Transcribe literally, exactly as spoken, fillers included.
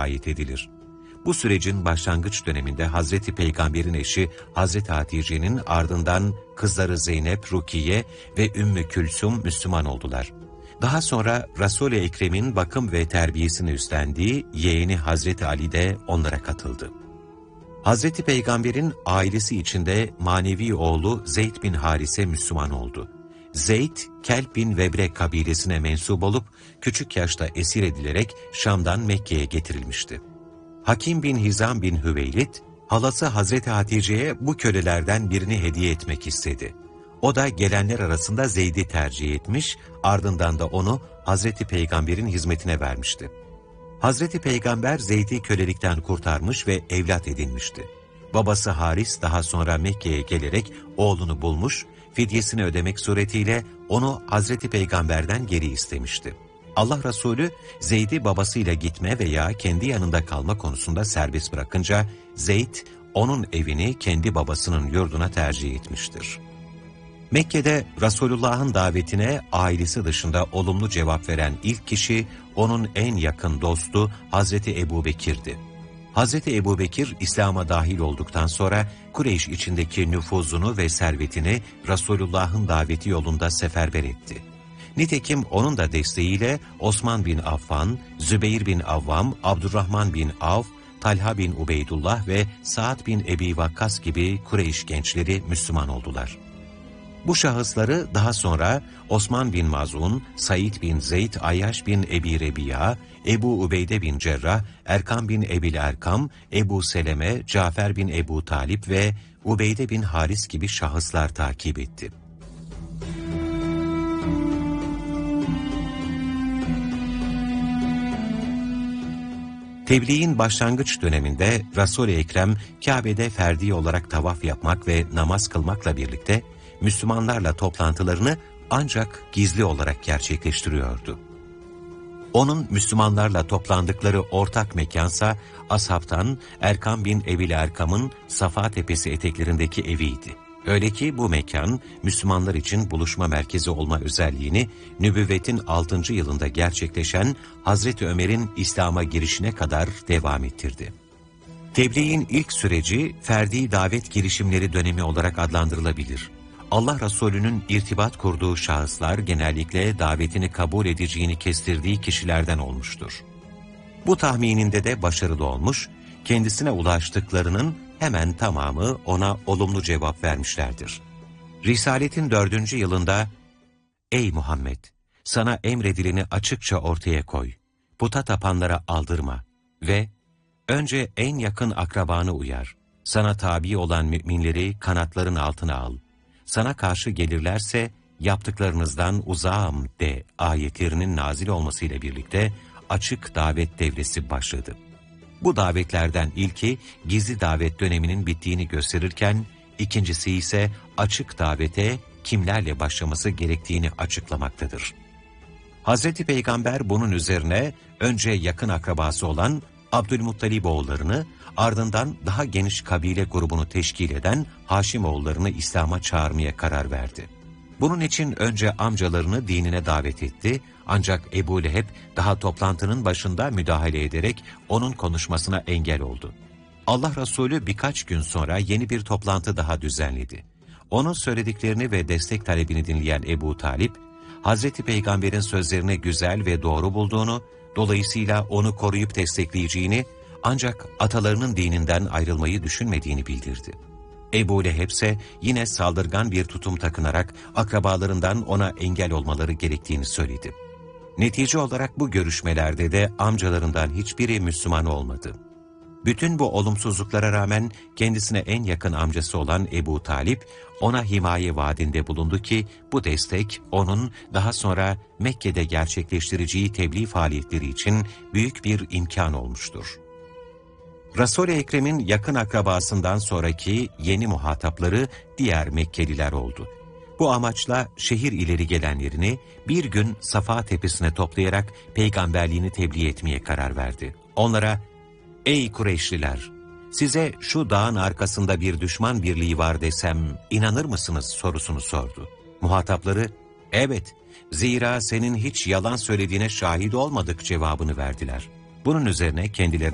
rivayet edilir. Bu sürecin başlangıç döneminde Hazreti Peygamber'in eşi Hazreti Hatice'nin ardından kızları Zeynep, Rukiye ve Ümmü Külsum Müslüman oldular. Daha sonra Resul-i Ekrem'in bakım ve terbiyesini üstlendiği yeğeni Hazreti Ali de onlara katıldı. Hazreti Peygamber'in ailesi içinde manevi oğlu Zeyd bin Harise Müslüman oldu. Zeyd, Kelb bin Vebre kabilesine mensup olup küçük yaşta esir edilerek Şam'dan Mekke'ye getirilmişti. Hakim bin Hizam bin Hüveylid, halası Hazreti Hatice'ye bu kölelerden birini hediye etmek istedi. O da gelenler arasında Zeyd'i tercih etmiş, ardından da onu Hazreti Peygamber'in hizmetine vermişti. Hazreti Peygamber Zeyd'i kölelikten kurtarmış ve evlat edinmişti. Babası Haris daha sonra Mekke'ye gelerek oğlunu bulmuş, fidyesini ödemek suretiyle onu Hazreti Peygamber'den geri istemişti. Allah Resulü Zeyd'i babasıyla gitme veya kendi yanında kalma konusunda serbest bırakınca Zeyd onun evini kendi babasının yurduna tercih etmiştir. Mekke'de Resulullah'ın davetine ailesi dışında olumlu cevap veren ilk kişi onun en yakın dostu Hazreti Ebubekir'di. Hazreti Ebubekir İslam'a dahil olduktan sonra Kureyş içindeki nüfuzunu ve servetini Resulullah'ın daveti yolunda seferber etti. Nitekim onun da desteğiyle Osman bin Affan, Zübeyir bin Avvam, Abdurrahman bin Avf, Talha bin Ubeydullah ve Sa'd bin Ebi Vakkas gibi Kureyş gençleri Müslüman oldular. Bu şahısları daha sonra Osman bin Maz'un, Said bin Zeyd, Ayyaş bin Ebi Rebiya, Ebu Ubeyde bin Cerrah, Erkam bin Ebil Erkam, Ebu Seleme, Cafer bin Ebu Talip ve Ubeyde bin Haris gibi şahıslar takip etti. Tebliğin başlangıç döneminde Resul-i Ekrem Kabe'de ferdi olarak tavaf yapmak ve namaz kılmakla birlikte Müslümanlarla toplantılarını ancak gizli olarak gerçekleştiriyordu. Onun Müslümanlarla toplandıkları ortak mekansa ashabtan Erkam bin Ebil Erkam'ın Safa Tepesi eteklerindeki eviydi. Öyle ki bu mekan Müslümanlar için buluşma merkezi olma özelliğini nübüvvetin altıncı yılında gerçekleşen Hazreti Ömer'in İslam'a girişine kadar devam ettirdi. Tebliğin ilk süreci ferdi davet girişimleri dönemi olarak adlandırılabilir. Allah Resulü'nün irtibat kurduğu şahıslar genellikle davetini kabul edeceğini kestirdiği kişilerden olmuştur. Bu tahmininde de başarılı olmuş, kendisine ulaştıklarının hemen tamamı ona olumlu cevap vermişlerdir. Risaletin dördüncü yılında, "Ey Muhammed! Sana emredileni açıkça ortaya koy, puta tapanlara aldırma ve önce en yakın akrabanı uyar, sana tabi olan müminleri kanatların altına al, sana karşı gelirlerse yaptıklarınızdan uzağım de" ayetlerinin nazil olmasıyla birlikte açık davet devresi başladı. Bu davetlerden ilki gizli davet döneminin bittiğini gösterirken, ikincisi ise açık davete kimlerle başlaması gerektiğini açıklamaktadır. Hazreti Peygamber bunun üzerine önce yakın akrabası olan Abdülmuttalib oğullarını, ardından daha geniş kabile grubunu teşkil eden Haşim oğullarını İslam'a çağırmaya karar verdi. Bunun için önce amcalarını dinine davet etti, ancak Ebu Leheb daha toplantının başında müdahale ederek onun konuşmasına engel oldu. Allah Resulü birkaç gün sonra yeni bir toplantı daha düzenledi. Onun söylediklerini ve destek talebini dinleyen Ebu Talip, Hazreti Peygamber'in sözlerini güzel ve doğru bulduğunu, dolayısıyla onu koruyup destekleyeceğini, ancak atalarının dininden ayrılmayı düşünmediğini bildirdi. Ebu Leheb ise yine saldırgan bir tutum takınarak akrabalarından ona engel olmaları gerektiğini söyledi. Netice olarak bu görüşmelerde de amcalarından hiçbiri Müslüman olmadı. Bütün bu olumsuzluklara rağmen kendisine en yakın amcası olan Ebu Talip ona himaye vaadinde bulundu ki bu destek onun daha sonra Mekke'de gerçekleştireceği tebliğ faaliyetleri için büyük bir imkan olmuştur. Resul-i Ekrem'in yakın akrabasından sonraki yeni muhatapları diğer Mekkeliler oldu. Bu amaçla şehir ileri gelenlerini bir gün Safa Tepesi'ne toplayarak peygamberliğini tebliğ etmeye karar verdi. Onlara, "Ey Kureyşliler! Size şu dağın arkasında bir düşman birliği var desem inanır mısınız?" sorusunu sordu. Muhatapları, "Evet, zira senin hiç yalan söylediğine şahit olmadık" cevabını verdiler. Bunun üzerine kendilerine